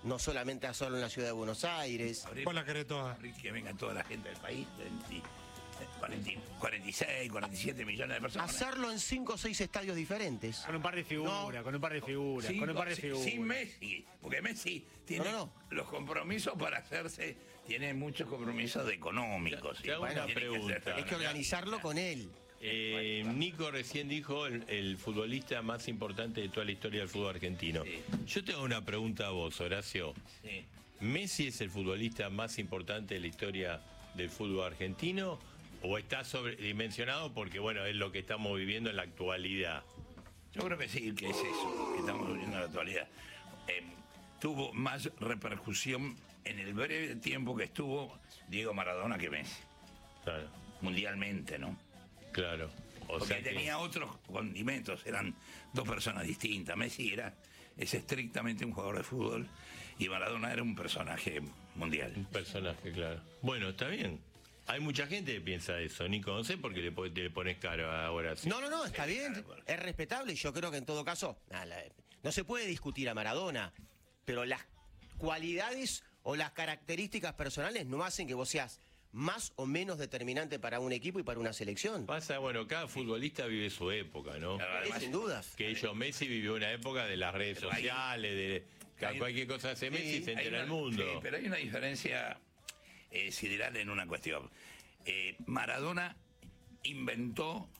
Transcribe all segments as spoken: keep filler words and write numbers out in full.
no solamente hacerlo en la ciudad de Buenos Aires. Vos la querés toda. Que venga toda la gente del país, cuarenta, cuarenta y seis, cuarenta y siete millones de personas. Hacerlo en cinco o seis estadios diferentes. Con un par de figuras, No. con un par de figuras, Cinco, con un par de sin- figuras. Sin Messi, porque Messi tiene No, no, no. los compromisos para hacerse, tiene muchos compromisos económicos. Te hago y una tiene que pregunta. ser- Hay que organizarlo con él. Eh, Nico recién dijo el, el futbolista más importante de toda la historia del fútbol argentino. Sí. Yo tengo una pregunta a vos, Horacio. Sí. ¿Messi es el futbolista más importante de la historia del fútbol argentino o está sobredimensionado porque, bueno, es lo que estamos viviendo en la actualidad? Yo creo que sí, que es eso, que estamos viviendo en la actualidad. Eh, tuvo más repercusión en el breve tiempo que estuvo Diego Maradona que Messi, Claro, mundialmente, ¿no? claro. O Porque sea que- tenía otros condimentos, eran dos personas distintas. Messi era, es estrictamente un jugador de fútbol y Maradona era un personaje mundial. Un personaje, claro. Bueno, está bien. Hay mucha gente que piensa eso, Nico. No sé por qué le, po- te le pones caro ahora. Sí. No, no, no, está bien, es respetable. Yo creo que en todo caso, nada, la- no se puede discutir a Maradona, pero las cualidades o las características personales no hacen que vos seas más o menos determinante para un equipo y para una selección. Pasa, bueno, cada futbolista vive su época, ¿no? Claro, Eh, además, sin dudas. Que ellos, Messi vivió una época de las redes Pero hay- sociales, de que hay- cualquier cosa hace Messi y se hay entera el una- mundo. sí, pero hay una diferencia eh, sideral en una cuestión. Eh, Maradona inventó,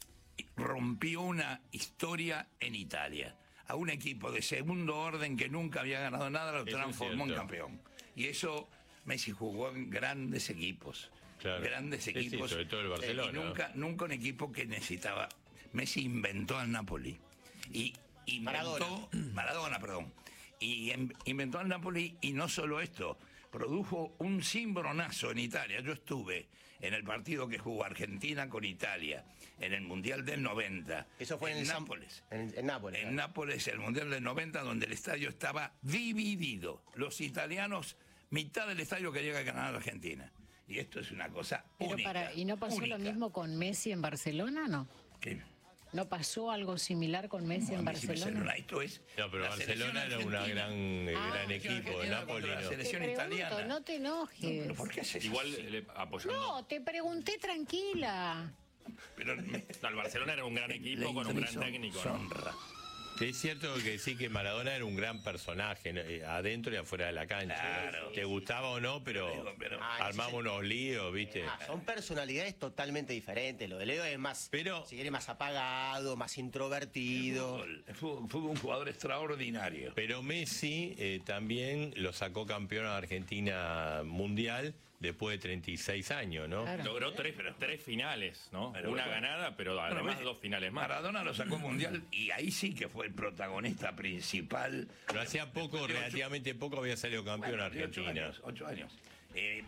rompió una historia en Italia. A un equipo de segundo orden que nunca había ganado nada lo Eso es transformó en cierto. campeón. Y eso Messi jugó en grandes equipos. Claro. Grandes Sí, sí, equipos. sobre todo el eh, Barcelona, y nunca, nunca un equipo que necesitaba. Messi inventó al Napoli. Y inventó. Maradona. Maradona, perdón. Y em- inventó al Napoli y no solo esto, produjo un cimbronazo en Italia. Yo estuve en el partido que jugó Argentina con Italia, en el Mundial del noventa. Eso fue en, el San- Nápoles. En, en Nápoles. En Nápoles, el Mundial del noventa, donde el estadio estaba dividido. Los italianos, mitad del estadio que llega a ganar a Argentina. Y esto es una cosa Pero única. para, ¿y no pasó única. lo mismo con Messi en Barcelona, no? ¿Qué? ¿No pasó algo similar con Messi en Messi, Barcelona? Barcelona, esto es No, pero la Barcelona selección era una argentina. gran, eh, Ah, gran sí, equipo. Argentina Napoli contra la no. Te selección pregunto, italiana. no te enojes. ¿Pero por qué haces Igual eso? le- apoyando. No, te pregunté tranquila. Pero me- No, el Barcelona era un gran equipo con un gran Son- técnico, ¿no? Sonra. Es cierto que sí que Maradona era un gran personaje, ¿no? Eh, adentro y afuera de la cancha. Claro. Te gustaba o no, pero, Pero- pero- Ah, armaba ese es el- unos líos, ¿viste? Ah, son personalidades totalmente diferentes. Lo de Leo es más, Pero- si quiere, más apagado, más introvertido. Fútbol, fútbol, fue un jugador extraordinario. Pero Messi eh, también lo sacó campeón a Argentina mundial después de treinta y seis años, ¿no? Claro. Logró tres, tres finales, ¿no? Pero Una bueno. ganada, pero Bueno, además Messi- dos finales más. Maradona lo sacó mundial y ahí sí que fue el protagonista principal. Pero hacía poco, Después de ocho- relativamente poco, había salido campeón bueno, de ocho Argentina. años, ocho años. Eh,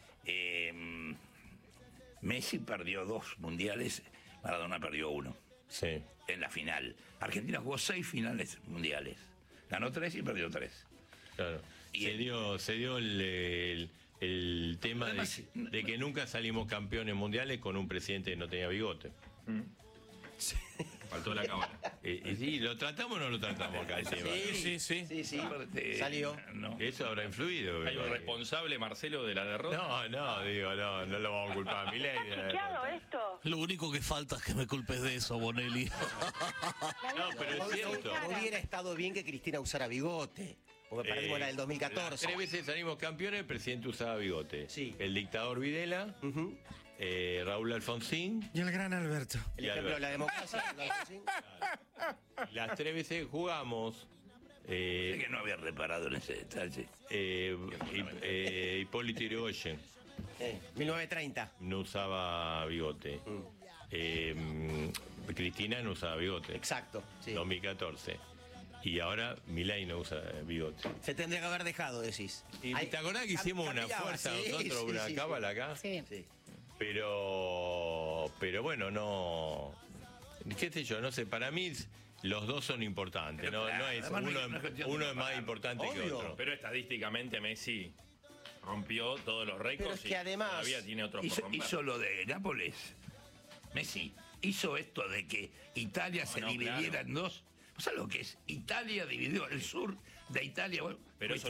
eh, Messi perdió dos mundiales, Maradona perdió uno Sí. en la final. Argentina jugó seis finales mundiales. Ganó tres y perdió tres. Claro. Y Se el- dio, se dio el, el- el tema de, Además, de que nunca salimos campeones mundiales con un presidente que no tenía bigote. Faltó la cámara. Eh, eh, sí, ¿lo tratamos o no lo tratamos acá el tema? Sí, sí. Sí, sí. Aparte, Salió. no. Eso habrá influido. ¿Hay un eh. responsable, Marcelo, de la derrota? No, no, digo, no, no lo vamos a culpar a Milei. ¿Está chequeado esto? Lo único que falta es que me culpes de eso, Bonelli. No, pero es cierto. No hubiera estado bien que Cristina usara bigote, porque perdimos Eh, la del dos mil catorce. Tres veces salimos campeones, el presidente usaba bigote. Sí. El dictador Videla, Ujú. eh, Raúl Alfonsín. Y el gran Alberto. El Y ejemplo de la Alberto. democracia. ¿sí? Y las tres veces que jugamos, Sé eh, que no había reparado en ese detalle. eh, Hip- eh, Hipólito Yrigoyen Eh, mil novecientos treinta. no usaba bigote. Eh, mm, Cristina no usaba bigote. Exacto. Sí. dos mil catorce. Y ahora Milei no usa bigote. Se tendría que haber dejado, decís. ¿Y Ay, te acordás que cam- hicimos una cambiaba, fuerza sí, nosotros, sí, una sí, cábala sí. acá? Sí. Sí. Pero, pero bueno, no, qué sé yo, no sé, para mí los dos son importantes, Pero no, claro, no es, además no hay- uno, no es cuestión de uno es más comparar. importante que Obvio. otro. Pero estadísticamente Messi rompió todos los récords Pero es que y además todavía tiene otros por Hizo, romper. hizo lo de Nápoles. Messi hizo esto de que Italia se no, dividiera claro. en dos. ¿Sabes lo que es? Italia dividió el sur de Italia. Bueno, Pero pues, eso